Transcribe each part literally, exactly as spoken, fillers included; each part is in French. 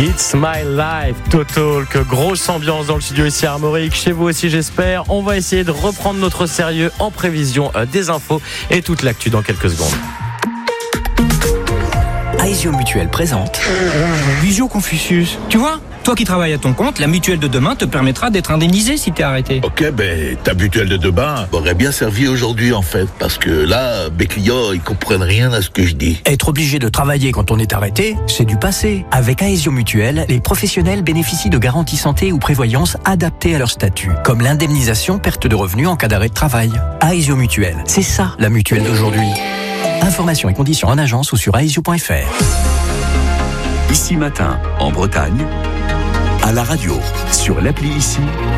It's my life, Total. Que grosse ambiance dans le studio ici à Armorique. Chez vous aussi, j'espère. On va essayer de reprendre notre sérieux en prévision des infos et toute l'actu dans quelques secondes. Aesio Mutuelle présente Visio Confucius. Tu vois, toi qui travailles à ton compte, la mutuelle de demain te permettra d'être indemnisé si t'es arrêté. Ok, ben ta mutuelle de demain m'aurait bien servi aujourd'hui en fait, parce que là, mes clients, ils comprennent rien à ce que je dis. Être obligé de travailler quand on est arrêté, c'est du passé. Avec Aesio Mutuelle, les professionnels bénéficient de garanties santé ou prévoyance adaptées à leur statut, comme l'indemnisation perte de revenus en cas d'arrêt de travail. Aesio Mutuelle, c'est ça la mutuelle d'aujourd'hui. Informations et conditions en agence ou sur aesio point f r. Ici Matin, en Bretagne, à la radio, sur l'appli Ici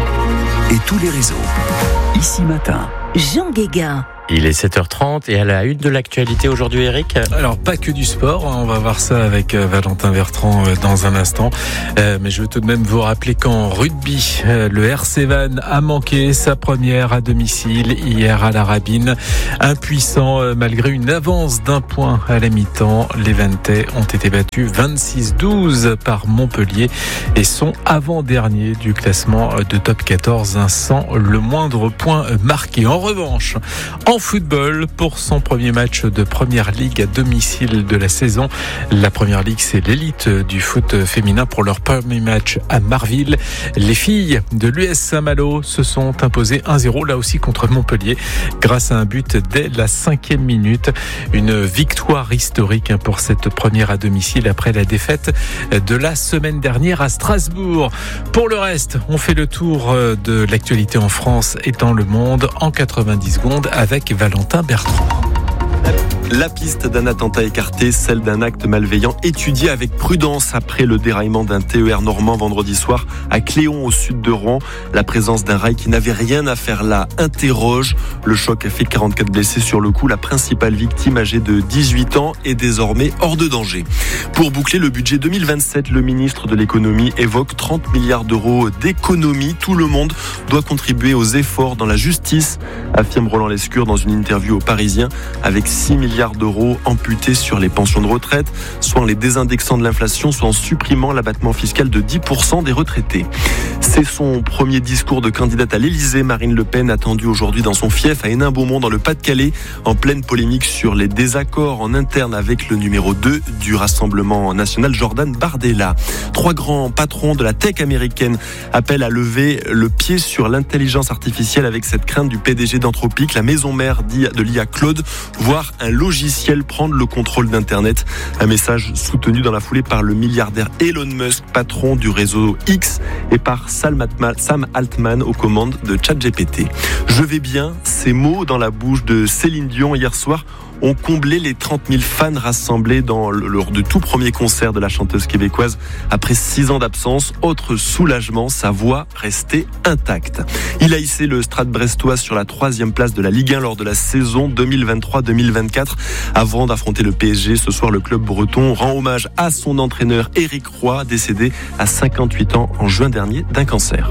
et tous les réseaux. Ici Matin. Jean Guéguin. Il est sept heures trente et à la une de l'actualité aujourd'hui, Eric. Alors, pas que du sport, on va voir ça avec Valentin Bertrand dans un instant. Euh, mais je veux tout de même vous rappeler qu'en rugby, le R C Vannes a manqué sa première à domicile hier à la Rabine. Impuissant malgré une avance d'un point à la mi-temps, les Vanntais ont été battus vingt-six douze par Montpellier et sont avant-derniers du classement de top quatorze sans le moindre point marqué. En revanche, en football, pour son premier match de Première Ligue à domicile de la saison. La Première Ligue, c'est l'élite du foot féminin. Pour leur premier match à Marville, les filles de l'U S Saint-Malo se sont imposées un zéro, là aussi contre Montpellier, grâce à un but dès la cinquième minute. Une victoire historique pour cette première à domicile après la défaite de la semaine dernière à Strasbourg. Pour le reste, on fait le tour de l'actualité en France et dans le monde en quatre-vingt-dix secondes avec Valentin Bertrand. La piste d'un attentat écarté, celle d'un acte malveillant étudié avec prudence après le déraillement d'un T E R normand vendredi soir à Cléon au sud de Rouen. La présence d'un rail qui n'avait rien à faire là interroge. Le choc a fait quarante-quatre blessés sur le coup. La principale victime, âgée de dix-huit ans, est désormais hors de danger. Pour boucler le budget deux mille vingt-sept, le ministre de l'économie évoque trente milliards d'euros d'économies. Tout le monde doit contribuer aux efforts dans la justice, affirme Roland Lescure dans une interview au Parisien, avec six milliards d'euros amputés sur les pensions de retraite, soit en les désindexant de l'inflation, soit en supprimant l'abattement fiscal de dix pour cent des retraités. C'est son premier discours de candidate à l'Élysée. Marine Le Pen, attendue aujourd'hui dans son fief à Hénin-Beaumont dans le Pas-de-Calais, en pleine polémique sur les désaccords en interne avec le numéro deux du Rassemblement national, Jordan Bardella. Trois grands patrons de la tech américaine appellent à lever le pied sur l'intelligence artificielle avec cette crainte du P D G d'Anthropic, la maison mère de l'I A Claude, voire un logiciel prendre le contrôle d'Internet. Un message soutenu dans la foulée par le milliardaire Elon Musk, patron du réseau X, et par Sam Altman aux commandes de ChatGPT. Je vais bien, ces mots dans la bouche de Céline Dion hier soir ont comblé les trente mille fans rassemblés dans le, lors du tout premier concert de la chanteuse québécoise après six ans d'absence. Autre soulagement, sa voix restait intacte. Il a hissé le Stade brestois sur la troisième place de la Ligue un lors de la saison deux mille vingt-trois deux mille vingt-quatre. Avant d'affronter le P S G, ce soir, le club breton rend hommage à son entraîneur Éric Roy, décédé à cinquante-huit ans en juin dernier d'un cancer.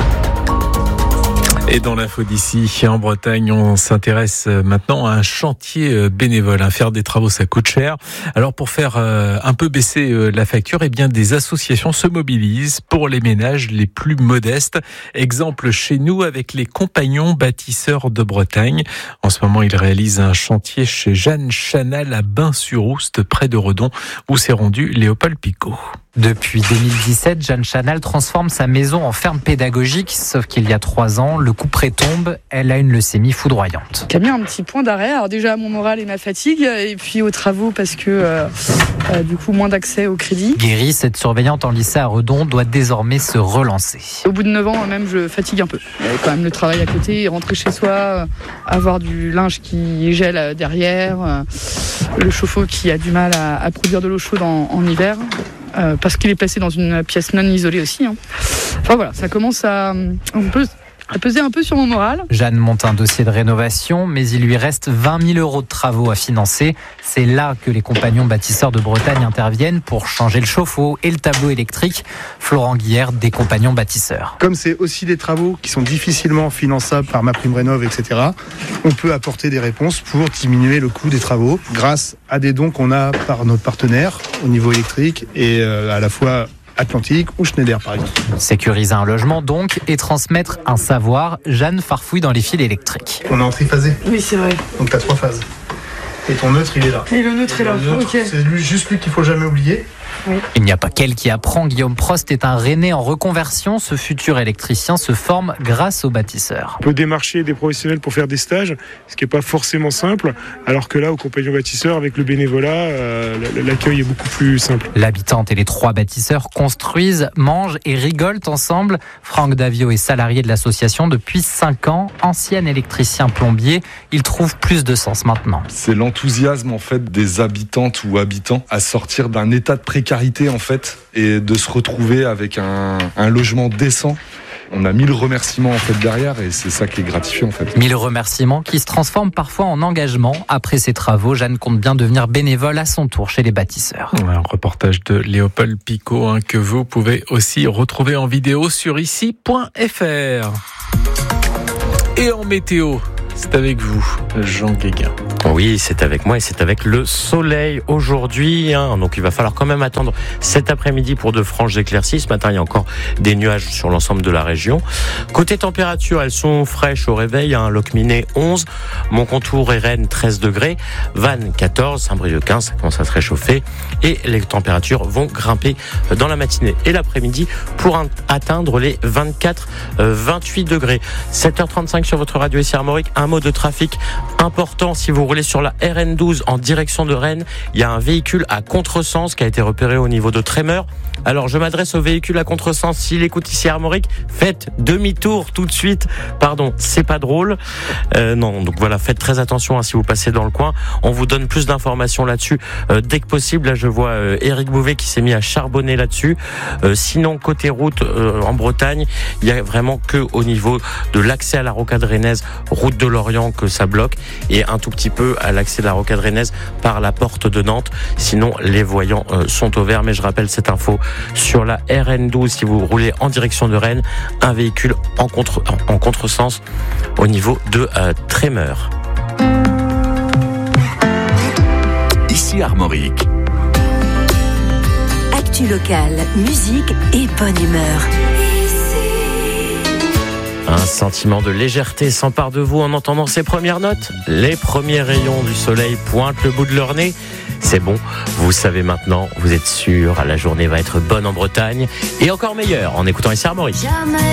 Et dans l'info d'ici, en Bretagne, on s'intéresse maintenant à un chantier bénévole. Faire des travaux, ça coûte cher. Alors pour faire un peu baisser la facture, eh bien des associations se mobilisent pour les ménages les plus modestes. Exemple chez nous avec les Compagnons Bâtisseurs de Bretagne. En ce moment, ils réalisent un chantier chez Jeanne Chanal à Bain-sur-Oust, près de Redon, où s'est rendu Léopold Picot. Depuis deux mille dix-sept, Jeanne Chanal transforme sa maison en ferme pédagogique, sauf qu'il y a trois ans, le couperet tombe, elle a une leucémie foudroyante. Qui a mis un petit point d'arrêt, alors déjà à mon moral et ma fatigue, et puis aux travaux parce que euh, euh, du coup moins d'accès au crédit. Guérie, cette surveillante en lycée à Redon, doit désormais se relancer. Au bout de neuf ans, même, je fatigue un peu. Il y avait quand même le travail à côté, rentrer chez soi, euh, avoir du linge qui gèle derrière, euh, le chauffe-eau qui a du mal à, à produire de l'eau chaude en, en hiver. Euh, parce qu'il est placé dans une pièce non isolée aussi. Hein. Enfin voilà, ça commence à, on peut, à peser un peu sur mon moral. Jeanne monte un dossier de rénovation, mais il lui reste vingt mille euros de travaux à financer. C'est là que les Compagnons Bâtisseurs de Bretagne interviennent pour changer le chauffe-eau et le tableau électrique. Florent Guillère, des Compagnons Bâtisseurs. Comme c'est aussi des travaux qui sont difficilement finançables par MaPrimeRénov', et cetera, on peut apporter des réponses pour diminuer le coût des travaux grâce à des dons qu'on a par nos partenaires au niveau électrique et euh, à la fois Atlantique ou Schneider par exemple. Sécuriser un logement donc et transmettre un savoir. Jeanne farfouille dans les fils électriques. On est en triphasé. Oui, c'est vrai. Donc tu as trois phases. Et ton neutre, il est là. Et le neutre est là, neutre, ok. C'est lui, juste lui qu'il faut jamais oublier. Oui. Il n'y a pas qu'elle qui apprend. Guillaume Prost est un Rennais en reconversion. Ce futur électricien se forme grâce aux bâtisseurs. On peut démarcher des professionnels pour faire des stages, ce qui n'est pas forcément simple, alors que là, au compagnon bâtisseur, avec le bénévolat, euh, l'accueil est beaucoup plus simple. L'habitante et les trois bâtisseurs construisent, mangent et rigolent ensemble. Franck Davio est salarié de l'association depuis cinq ans. Ancien électricien plombier, il trouve plus de sens maintenant. C'est l'enthousiasme en fait des habitantes ou habitants à sortir d'un état de précarité en fait et de se retrouver avec un, un logement décent. On a mille remerciements en fait derrière et c'est ça qui est gratifiant en fait. Mille remerciements qui se transforment parfois en engagement. Après ces travaux, Jeanne compte bien devenir bénévole à son tour chez les bâtisseurs. Un reportage de Léopold Picot hein, que vous pouvez aussi retrouver en vidéo sur ici point f r. Et en météo, c'est avec vous, Jean Guéguin. Oui, c'est avec moi et c'est avec le soleil aujourd'hui. Hein. Donc il va falloir quand même attendre cet après-midi pour de franches éclaircies. Ce matin, il y a encore des nuages sur l'ensemble de la région. Côté température, elles sont fraîches au réveil. Hein. Locminé onze, Montcontour et Rennes treize degrés, Vannes quatorze, Saint-Brieuc quinze, ça commence à se réchauffer. Et les températures vont grimper dans la matinée et l'après-midi pour atteindre les vingt-quatre vingt-huit degrés. sept heures trente-cinq sur votre radio ici Armorique. Un mot de trafic important si vous roulez sur la R N douze en direction de Rennes. Il y a un véhicule à contresens qui a été repéré au niveau de Trémeur. Alors je m'adresse au véhicule à contresens. S'il écoute ici Armorique, faites demi-tour tout de suite. Pardon, c'est pas drôle. Euh, non, donc voilà, faites très attention hein, si vous passez dans le coin. On vous donne plus d'informations là-dessus euh, dès que possible. Là, je vois euh, Éric Bouvet qui s'est mis à charbonner là-dessus. Euh, sinon, côté route euh, en Bretagne, il y a vraiment que au niveau de l'accès à la rocade rennaise, route de Lorient, que ça bloque, et un tout petit peu à l'accès de la rocade rennaise par la porte de Nantes. Sinon, les voyants euh, sont au vert. Mais je rappelle cette info sur la R N douze. Si vous roulez en direction de Rennes, un véhicule en contre en, en contresens au niveau de euh, Trémeur. Ici Armorique. Actu locale, musique et bonne humeur. Un sentiment de légèreté s'empare de vous en entendant ces premières notes. Les premiers rayons du soleil pointent le bout de leur nez. C'est bon, vous savez maintenant, vous êtes sûr, la journée va être bonne en Bretagne et encore meilleure en écoutant ici Armorique.